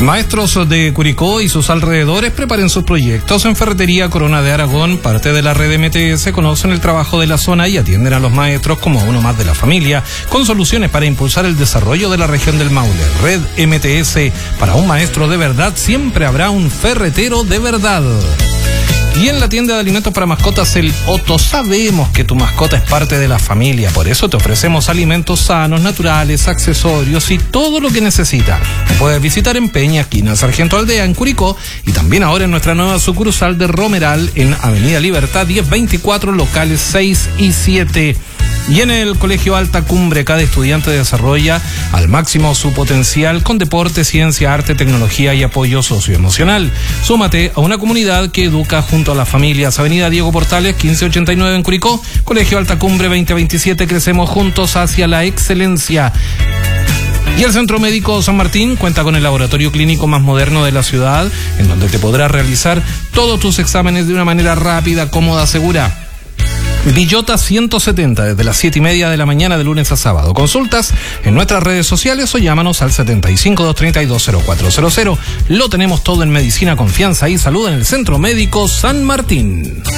Maestros de Curicó y sus alrededores preparen sus proyectos. En Ferretería Corona de Aragón, parte de la red MTS, conocen el trabajo de la zona y atienden a los maestros como a uno más de la familia, con soluciones para impulsar el desarrollo de la región del Maule. Red MTS, para un maestro de verdad siempre habrá un ferretero de verdad. Y en la tienda de alimentos para mascotas El Otto, sabemos que tu mascota es parte de la familia, por eso te ofrecemos alimentos sanos, naturales, accesorios y todo lo que necesita. Te puedes visitar en Peña, esquina Sargento Aldea, en Curicó, y también ahora en nuestra nueva sucursal de Romeral, en Avenida Libertad 1024, locales 6 y 7. Y en el Colegio Alta Cumbre, cada estudiante desarrolla al máximo su potencial con deporte, ciencia, arte, tecnología y apoyo socioemocional. Súmate a una comunidad que educa junto a las familias. Avenida Diego Portales, 1589 en Curicó. Colegio Alta Cumbre 2027, crecemos juntos hacia la excelencia. Y el Centro Médico San Martín cuenta con el laboratorio clínico más moderno de la ciudad, en donde te podrás realizar todos tus exámenes de una manera rápida, cómoda, segura. Villota 170, desde las 7:30 de la mañana de lunes a sábado. Consultas en nuestras redes sociales o llámanos al 75-232-0400. Lo tenemos todo en medicina, confianza y salud en el Centro Médico San Martín.